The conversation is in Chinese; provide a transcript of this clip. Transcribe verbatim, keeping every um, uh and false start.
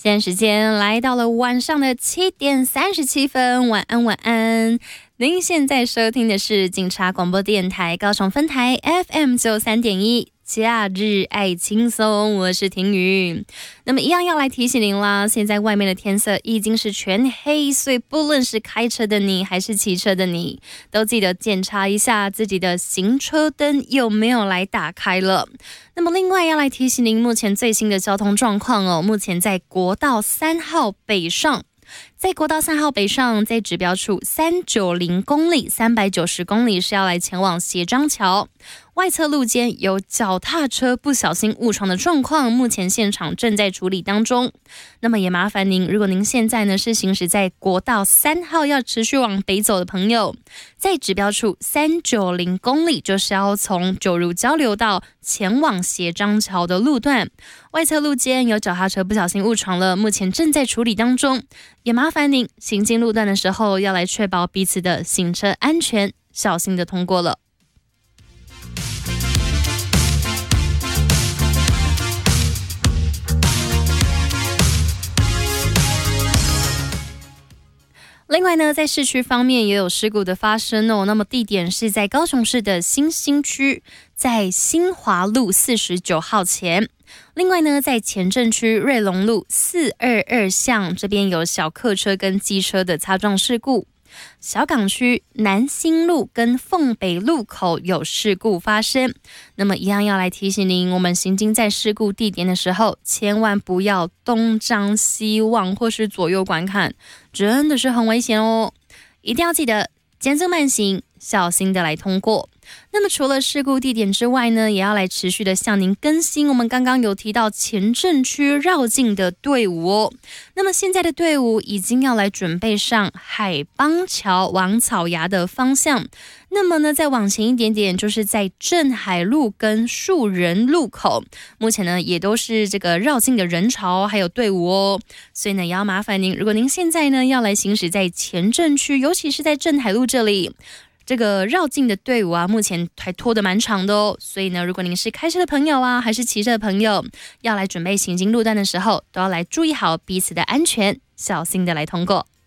现在时间来到了晚上的七点三十七分，晚安晚安。您现在收听的是警察广播电台高雄分台 F M 九三点一。假日爱轻松，我是婷宇。那么一样要来提醒您啦，现在外面的天色已经是全黑，所以不论是开车的你还是骑车的你，都记得检查一下自己的行车灯有没有来打开了。那么另外要来提醒您目前最新的交通状况哦，目前在国道三号北上。在国道三号北上，在指标处三百九十公里、三百九十公里是要来前往斜张桥。外侧路间有脚踏车不小心误闯的状况，目前现场正在处理当中。那么也麻烦您，如果您现在呢是行驶在国道三号要持续往北走的朋友，在指标处三百九十公里就是要从九如交流道前往斜张桥的路段。外侧路间有脚踏车不小心误闯了，目前正在处理当中。也麻烦您行进路段的时候要来确保彼此的行车安全，小心的通过了。另外呢，在市区方面也有事故的发生哦。那么地点是在高雄市的新兴区，在新华路四十九号前。另外呢，在前镇区瑞隆路四二二巷这边有小客车跟机车的擦撞事故。小港区南新路跟凤北路口有事故发生，那么一样要来提醒您，我们行经在事故地点的时候，千万不要东张西望或是左右观看，真的是很危险哦。一定要记得减速慢行，小心的来通过。那么除了事故地点之外呢，也要来持续的向您更新我们刚刚有提到前镇区绕境的队伍哦。那么现在的队伍已经要来准备上海邦桥往草衙的方向，那么呢再往前一点点就是在镇海路跟树人路口，目前呢也都是这个绕境的人潮还有队伍哦。所以呢也要麻烦您，如果您现在呢要来行驶在前镇区，尤其是在镇海路这里，这个绕境的队伍啊，目前还拖得蛮长的哦。所以呢，如果您是开车的朋友啊，还是骑车的朋友，要来准备行经路段的时候，都要来注意好彼此的安全，小心的来通过。